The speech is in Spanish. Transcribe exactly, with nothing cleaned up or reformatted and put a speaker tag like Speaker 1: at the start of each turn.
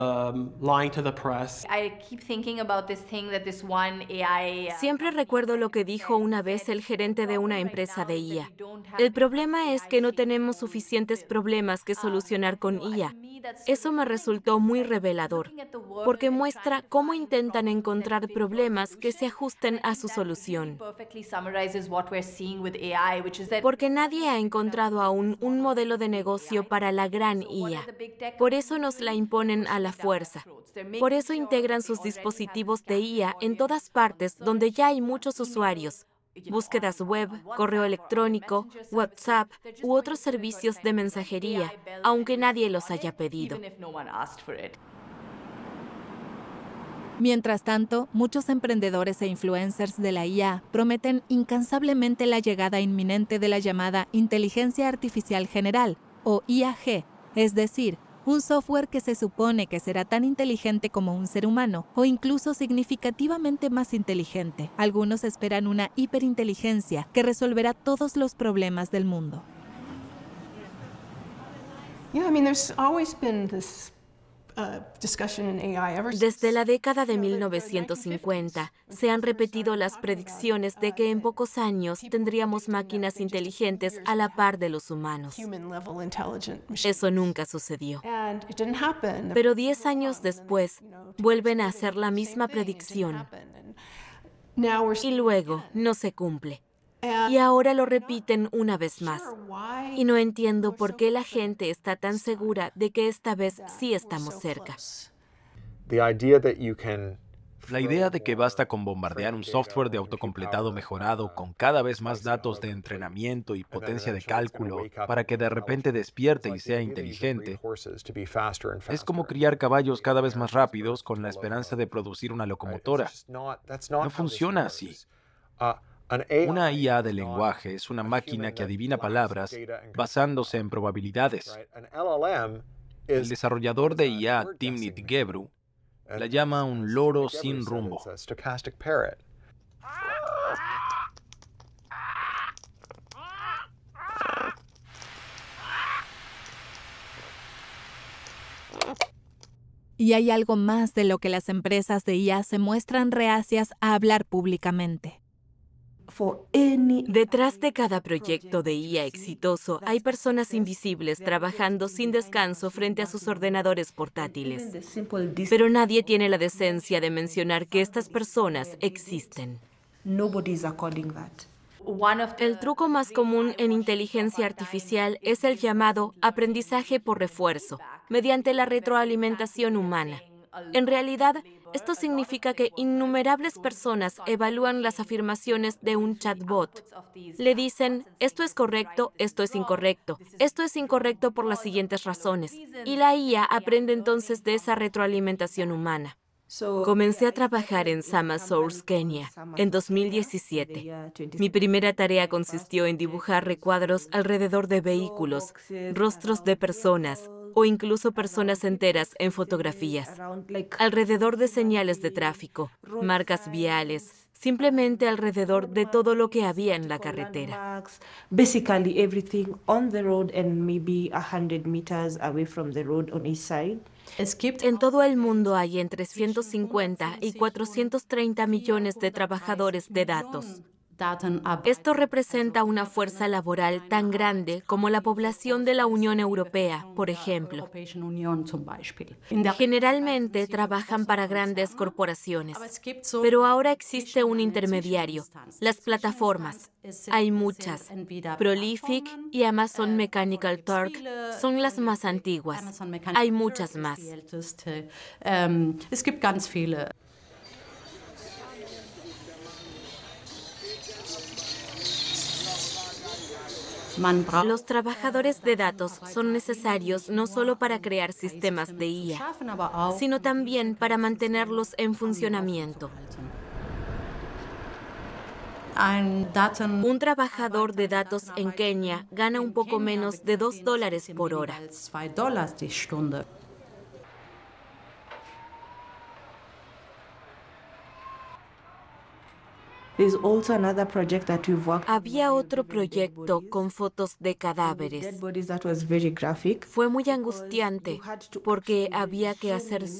Speaker 1: um, lying to the press.
Speaker 2: I keep thinking about this thing that this one A I, uh,
Speaker 3: Siempre recuerdo lo que dijo una vez el gerente de una empresa de I A. El problema es que no tenemos suficientes problemas que solucionar con I A. Eso me resultó muy revelador, porque muestra cómo intentan encontrar problemas que se ajusten a su solución. Porque nadie ha encontrado aún un modelo de negocio para la gran I A. Por eso nos la imponen a la fuerza. Por eso integran sus dispositivos de I A en todas partes donde ya hay muchos usuarios. Búsquedas web, correo electrónico, WhatsApp u otros servicios de mensajería, aunque nadie los haya pedido.
Speaker 4: Mientras tanto, muchos emprendedores e influencers de la I A prometen incansablemente la llegada inminente de la llamada Inteligencia Artificial General, o I A G, es decir, un software que se supone que será tan inteligente como un ser humano, o incluso significativamente más inteligente. Algunos esperan una hiperinteligencia que resolverá todos los problemas del mundo.
Speaker 5: Yeah, I mean, there's always been this uh, discussion in A I ever since.
Speaker 3: Desde la década de mil novecientos cincuenta, se han repetido las predicciones de que en pocos años tendríamos máquinas inteligentes a la par de los humanos. Eso nunca sucedió. Pero diez años después, vuelven a hacer la misma predicción. Y luego no se cumple. Y ahora lo repiten una vez más. Y no entiendo por qué la gente está tan segura de que esta vez sí estamos cerca.
Speaker 6: La idea de que basta con bombardear un software de autocompletado mejorado con cada vez más datos de entrenamiento y potencia de cálculo para que de repente despierte y sea inteligente es como criar caballos cada vez más rápidos con la esperanza de producir una locomotora. No funciona así. Una I A de lenguaje es una máquina que adivina palabras basándose en probabilidades. El desarrollador de I A, Timnit Gebru, la llama un loro sin rumbo.
Speaker 4: Y hay algo más de lo que las empresas de I A se muestran reacias a hablar públicamente.
Speaker 3: Detrás de cada proyecto de I A exitoso hay personas invisibles trabajando sin descanso frente a sus ordenadores portátiles. Pero nadie tiene la decencia de mencionar que estas personas existen. El truco más común en inteligencia artificial es el llamado aprendizaje por refuerzo, mediante la retroalimentación humana. En realidad, esto significa que innumerables personas evalúan las afirmaciones de un chatbot. Le dicen, esto es correcto, esto es incorrecto, esto es incorrecto por las siguientes razones. Y la I A aprende entonces de esa retroalimentación humana. Comencé a trabajar en Sama Source, Kenia, en dos mil diecisiete. Mi primera tarea consistió en dibujar recuadros alrededor de vehículos, rostros de personas, o incluso personas enteras en fotografías, alrededor de señales de tráfico, marcas viales, simplemente alrededor de todo lo que había en la carretera.
Speaker 7: Basically everything on the road and maybe one hundred meters away from the road on each side.
Speaker 3: En todo el mundo hay entre ciento cincuenta y cuatrocientos treinta millones de trabajadores de datos. Esto representa una fuerza laboral tan grande como la población de la Unión Europea, por ejemplo. Generalmente trabajan para grandes corporaciones, pero ahora existe un intermediario, las plataformas. Hay muchas. Prolific y Amazon Mechanical Turk son las más antiguas. Hay muchas más. Los trabajadores de datos son necesarios no solo para crear sistemas de I A, sino también para mantenerlos en funcionamiento. Un trabajador de datos en Kenia gana un poco menos de dos dólares por hora.
Speaker 7: There's also another project that we've worked on
Speaker 3: Había
Speaker 7: where
Speaker 3: otro
Speaker 7: we've given dead
Speaker 3: proyecto
Speaker 7: bodies.
Speaker 3: con fotos de
Speaker 7: Dead
Speaker 3: cadáveres.
Speaker 7: bodies that was very graphic.
Speaker 3: Fue muy
Speaker 7: because
Speaker 3: angustiante
Speaker 7: you had to
Speaker 3: porque
Speaker 7: actually
Speaker 3: había que
Speaker 7: zoom
Speaker 3: hacer
Speaker 7: in